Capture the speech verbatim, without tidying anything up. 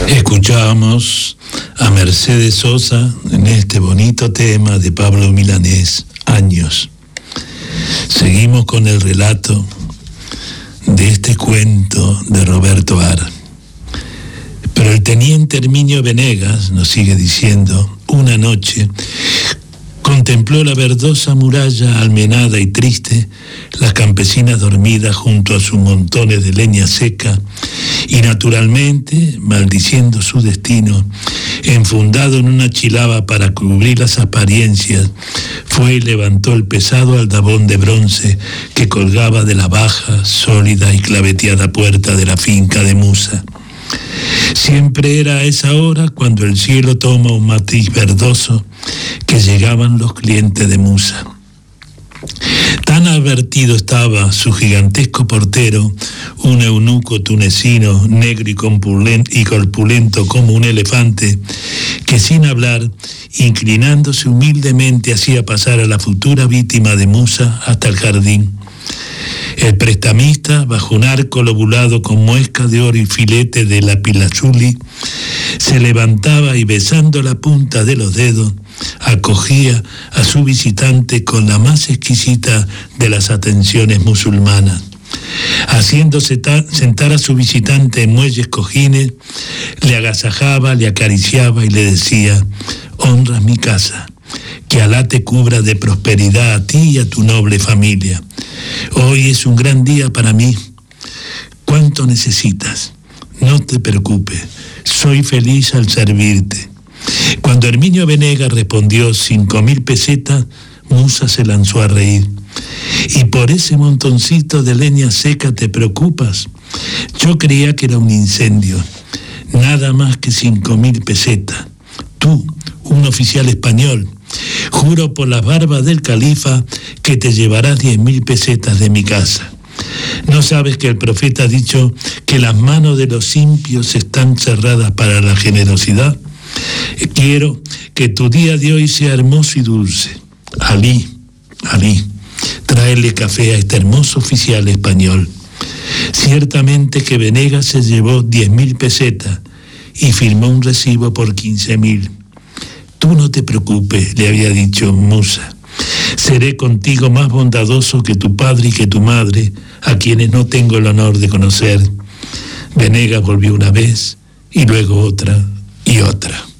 Escuchamos a Mercedes Sosa en este bonito tema de Pablo Milanés, Años. Seguimos con el relato de este cuento de Roberto Ar. Pero el teniente Herminio Venegas nos sigue diciendo: una noche contempló la verdosa muralla almenada y triste, las campesinas dormidas junto a sus montones de leña seca, y naturalmente, maldiciendo su destino, enfundado en una chilaba para cubrir las apariencias, fue y levantó el pesado aldabón de bronce que colgaba de la baja, sólida y claveteada puerta de la finca de Musa. Siempre era a esa hora cuando el cielo toma un matiz verdoso que llegaban los clientes de Musa. Tan advertido estaba su gigantesco portero, un eunuco tunecino, negro y corpulento como un elefante, que sin hablar, inclinándose humildemente, hacía pasar a la futura víctima de Musa hasta el jardín. El prestamista, bajo un arco lobulado con muesca de oro y filete de lapilazuli, se levantaba y, besando la punta de los dedos, acogía a su visitante con la más exquisita de las atenciones musulmanas. Haciéndose sentar a su visitante en muelles cojines, le agasajaba, le acariciaba y le decía: honras mi casa, que Alá te cubra de prosperidad a ti y a tu noble familia. Hoy es un gran día para mí. ¿Cuánto necesitas? No te preocupes, soy feliz al servirte. Cuando Herminio Venegas respondió cinco mil pesetas, Musa se lanzó a reír. ¿Y por ese montoncito de leña seca te preocupas? Yo creía que era un incendio. Nada más que cinco mil pesetas. Tú, un oficial español, juro por las barbas del califa que te llevarás diez mil pesetas de mi casa. ¿No sabes que el profeta ha dicho que las manos de los impios están cerradas para la generosidad? Quiero que tu día de hoy sea hermoso y dulce. Alí, Alí, tráele café a este hermoso oficial español. Ciertamente que Venegas se llevó diez mil pesetas y firmó un recibo por quince mil. Tú no te preocupes, le había dicho Musa. Seré contigo más bondadoso que tu padre y que tu madre, a quienes no tengo el honor de conocer. Venegas volvió una vez y luego otra y otra.